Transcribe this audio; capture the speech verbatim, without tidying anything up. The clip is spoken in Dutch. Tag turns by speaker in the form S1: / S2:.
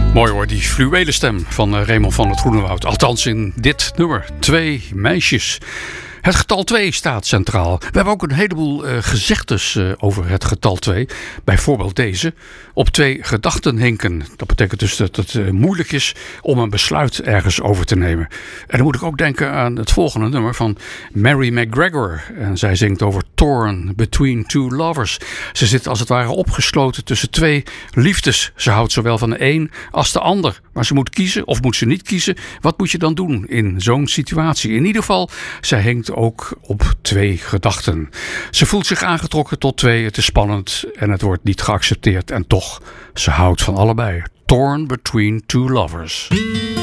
S1: Mooi hoor, die fluwelen stem van uh, Raymond van het Groenewoud. Althans in dit nummer. Twee meisjes. Het getal twee staat centraal. We hebben ook een heleboel uh, gezegdes uh, over het getal twee. Bijvoorbeeld deze. Op twee gedachten hinken. Dat betekent dus dat het uh, moeilijk is om een besluit ergens over te nemen. En dan moet ik ook denken aan het volgende nummer van Mary McGregor. En zij zingt over torn between two lovers. Ze zit als het ware opgesloten tussen twee liefdes. Ze houdt zowel van de een als de ander. Maar ze moet kiezen of moet ze niet kiezen. Wat moet je dan doen in zo'n situatie? In ieder geval, zij hinkt ook op twee gedachten. Ze voelt zich aangetrokken tot twee. Het is spannend en het wordt niet geaccepteerd. En toch, ze houdt van allebei. Torn between two lovers.